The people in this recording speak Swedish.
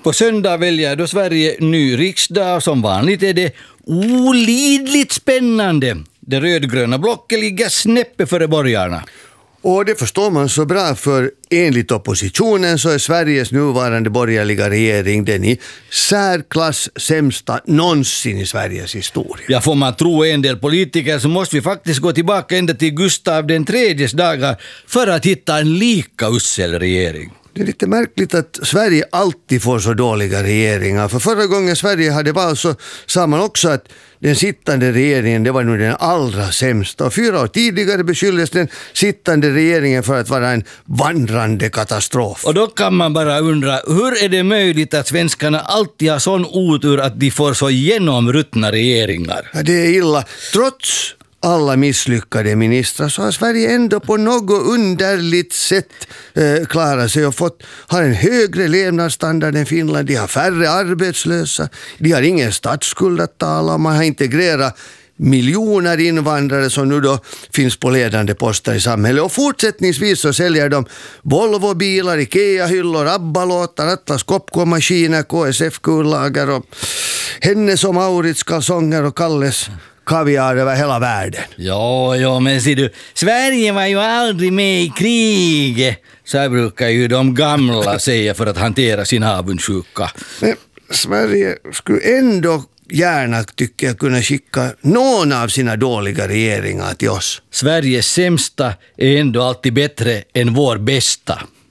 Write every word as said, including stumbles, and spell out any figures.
På söndag väljer då Sverige ny riksdag. Som vanligt är det olidligt spännande. Det rödgröna blocket ligger snäppe före borgarna. Och det förstår man så bra, för enligt oppositionen så är Sveriges nuvarande borgerliga regering den i särklass sämsta någonsin i Sveriges historia. Ja, får man tro en del politiker så måste vi faktiskt gå tillbaka ända till Gustav den tredjes dagar för att hitta en lika usel regering. Det är lite märkligt att Sverige alltid får så dåliga regeringar. För förra gången Sverige hade val så sa man också att den sittande regeringen, det var nu den allra sämsta. Och fyra år tidigare beskylldes den sittande regeringen för att vara en vandrande katastrof. Och då kan man bara undra, hur är det möjligt att svenskarna alltid har sån otur att de får så genomruttna regeringar? Ja, det är illa. Trots alla misslyckade ministrar så har Sverige ändå på något underligt sätt eh, klarat sig och fått, har en högre levnadsstandard än Finland. De har färre arbetslösa, de har ingen statsskuld att tala om, man har integrerat miljoner invandrare som nu då finns på ledande poster i samhället. Och fortsättningsvis så säljer de Volvo-bilar, Ikea-hyllor, ABBA-låtar, Atlas Copco-maskiner, K S F-kullager och Hennes och Maurits kalsonger och Kalles kaviar över hela världen. Ja, ja, men ser du, Sverige var ju aldrig med i kriget. Så här brukar ju de gamla säga för att hantera sin avundsjuka. Men Sverige skulle ändå gärna, tycker jag, kunna skicka någon av sina dåliga regeringar till oss. Sveriges sämsta är ändå alltid bättre än vår bästa.